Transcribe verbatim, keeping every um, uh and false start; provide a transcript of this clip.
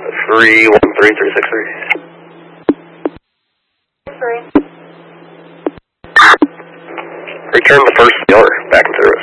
three one three three six three. Three. Return the first scalar back into the